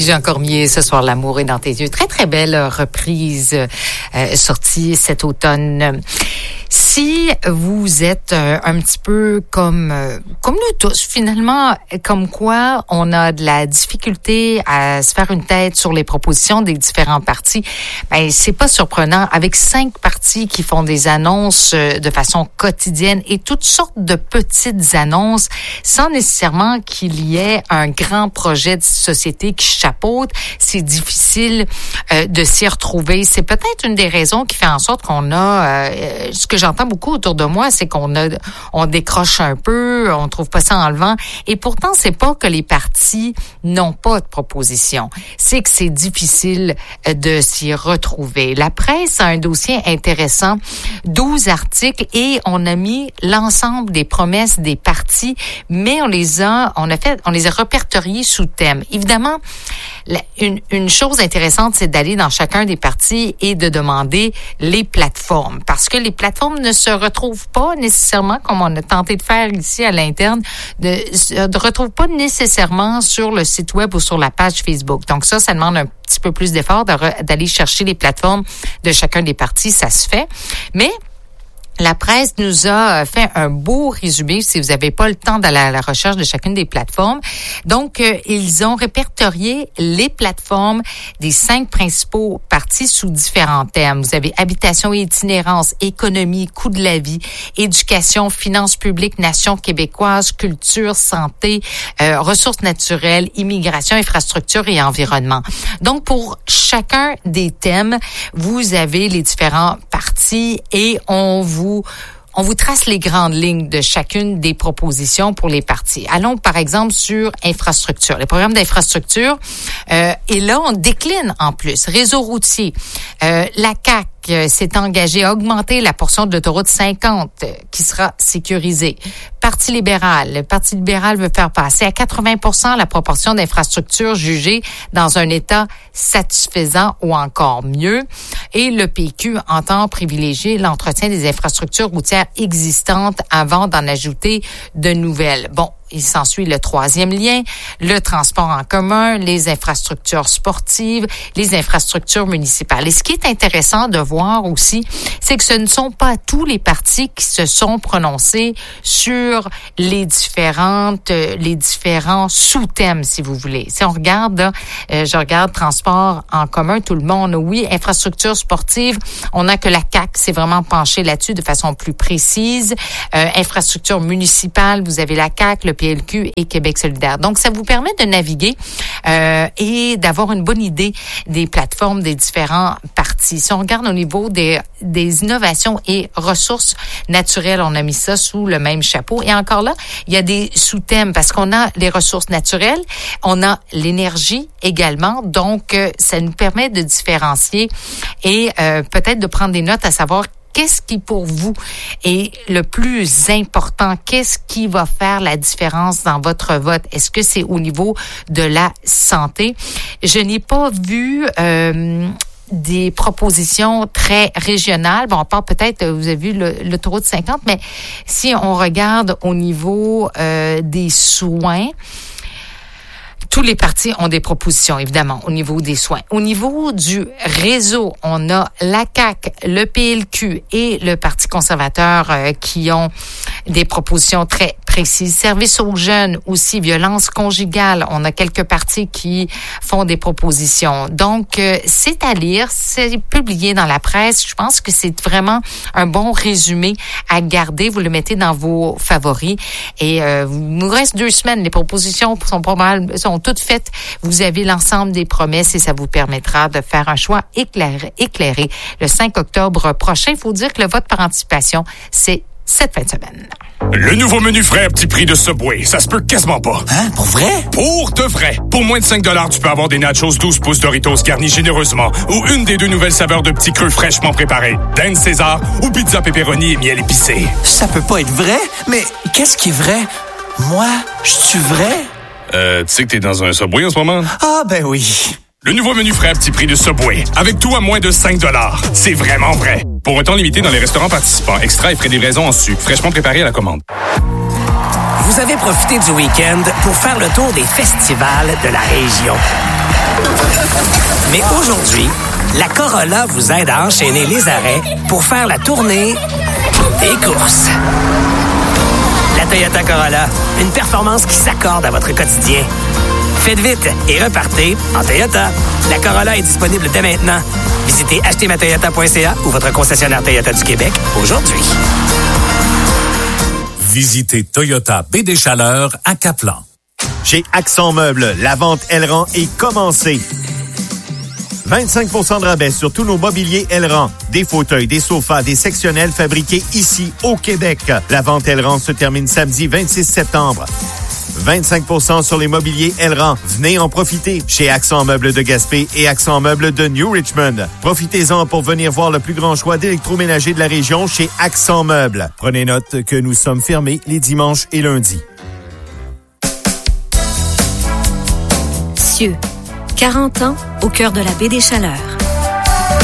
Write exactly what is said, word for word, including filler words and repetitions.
Jean Cormier, ce soir, l'amour est dans tes yeux. Très, très belle reprise euh, sortie cet automne. Si vous êtes euh, un petit peu comme euh, comme nous tous, finalement, comme quoi on a de la difficulté à se faire une tête sur les propositions des différents partis, ben c'est pas surprenant. Avec cinq partis qui font des annonces euh, de façon quotidienne et toutes sortes de petites annonces, sans nécessairement qu'il y ait un grand projet de société qui chapeaute, c'est difficile euh, de s'y retrouver. C'est peut-être une des raisons qui fait en sorte qu'on a euh, ce que j'entends beaucoup autour de moi, c'est qu'on a, on décroche un peu, on trouve pas ça enlevant. Et pourtant, c'est pas que les partis n'ont pas de proposition. C'est que c'est difficile de s'y retrouver. La presse a un dossier intéressant, douze articles, et on a mis l'ensemble des promesses des partis, mais on les a, on a fait, on les a répertoriés sous thème. Évidemment, la, une, une chose intéressante, c'est d'aller dans chacun des partis et de demander les plateformes, parce que les plateformes ne se retrouvent pas nécessairement, comme on a tenté de faire ici à l'interne, de, de retrouvent pas nécessairement sur le site web ou sur la page Facebook. Donc ça, ça demande un petit peu plus d'effort d'aller chercher les plateformes de chacun des partis, ça se fait. Mais la presse nous a fait un beau résumé, si vous n'avez pas le temps d'aller à la recherche de chacune des plateformes. Donc, euh, ils ont répertorié les plateformes des cinq principaux partis sous différents thèmes. Vous avez habitation et itinérance, économie, coût de la vie, éducation, finances publiques, nation québécoise, culture, santé, euh, ressources naturelles, immigration, infrastructure et environnement. Donc, pour chacun des thèmes, vous avez les différents partis et on vous On vous trace les grandes lignes de chacune des propositions pour les partis. Allons, par exemple, sur infrastructure. Les programmes d'infrastructure. Euh, et là, on décline en plus. Réseau routier. Euh, la C A Q s'est engagée à augmenter la portion de l'autoroute cinquante qui sera sécurisée. Parti libéral. Le Parti libéral veut faire passer à quatre-vingts pour cent la proportion d'infrastructures jugées dans un état satisfaisant ou encore mieux. Et le P Q entend privilégier l'entretien des infrastructures routières existantes avant d'en ajouter de nouvelles. Bon, il s'ensuit le troisième lien, le transport en commun, les infrastructures sportives, les infrastructures municipales. Et ce qui est intéressant de voir aussi, c'est que ce ne sont pas tous les partis qui se sont prononcés sur les différentes, les différents sous-thèmes, si vous voulez. Si on regarde, là, euh, je regarde transport en commun, tout le monde, oui, infrastructure sportive, on a que la C A Q s'est vraiment penchée là-dessus de façon plus précise. Euh, infrastructure municipale, vous avez la C A Q, le P L Q et Québec solidaire. Donc, ça vous permet de naviguer euh, et d'avoir une bonne idée des plateformes des différents partis. Si on regarde au niveau des, des innovations et ressources naturelles, on a mis ça sous le même chapeau. Et encore là, il y a des sous-thèmes parce qu'on a les ressources naturelles, on a l'énergie également. Donc, euh, ça nous permet de différencier et euh, peut-être de prendre des notes à savoir qu'est-ce qui, pour vous, est le plus important? Qu'est-ce qui va faire la différence dans votre vote? Est-ce que c'est au niveau de la santé? Je n'ai pas vu euh, des propositions très régionales. Bon, on part peut-être, vous avez vu le, l'autoroute cinquante, mais si on regarde au niveau euh, des soins, tous les partis ont des propositions, évidemment, au niveau des soins. Au niveau du réseau, on a la C A Q, le P L Q et le Parti conservateur euh, qui ont des propositions très précises. Services aux jeunes, aussi violence conjugale. On a quelques partis qui font des propositions. Donc, euh, c'est à lire, c'est publié dans la presse. Je pense que c'est vraiment un bon résumé à garder. Vous le mettez dans vos favoris. Et euh, il nous reste deux semaines. Les propositions sont pas mal, sont toutes faites. Vous avez l'ensemble des promesses et ça vous permettra de faire un choix éclairé, éclairé le cinq octobre prochain. Il faut dire que le vote par anticipation, c'est cette fin de semaine. Le nouveau menu frais à petit prix de Subway, ça se peut quasiment pas. Hein? Pour vrai? Pour de vrai. Pour moins de cinq dollars, tu peux avoir des nachos douze pouces Doritos garnis généreusement ou une des deux nouvelles saveurs de petits creux fraîchement préparés. Dan César ou pizza pepperoni et miel épicé. Ça peut pas être vrai? Mais qu'est-ce qui est vrai? Moi, je suis vrai? Euh, tu sais que t'es dans un Subway en ce moment? Ah, ben oui. Le nouveau menu frais à petit prix de Subway. Avec tout à moins de cinq dollars. C'est vraiment vrai. Pour un temps limité dans les restaurants participants. Extra et frais de livraison en sucre. Fraîchement préparé à la commande. Vous avez profité du week-end pour faire le tour des festivals de la région. Mais aujourd'hui, la Corolla vous aide à enchaîner les arrêts pour faire la tournée des courses. La Toyota Corolla, une performance qui s'accorde à votre quotidien. Faites vite et repartez en Toyota. La Corolla est disponible dès maintenant. Visitez acheter ma toyota point c a ou votre concessionnaire Toyota du Québec aujourd'hui. Visitez Toyota Baie des Chaleurs à Caplan. Chez Accent Meubles, la vente Elran est commencée. vingt-cinq pour cent de rabais sur tous nos mobiliers Elran. Des fauteuils, des sofas, des sectionnels fabriqués ici au Québec. La vente Elran se termine samedi vingt-six septembre. vingt-cinq pour cent sur les mobiliers Elran. Venez en profiter chez Accent Meubles de Gaspé et Accent Meubles de New Richmond. Profitez-en pour venir voir le plus grand choix d'électroménager de la région chez Accent Meubles. Prenez note que nous sommes fermés les dimanches et lundis. Cieux, quarante ans au cœur de la baie des Chaleurs.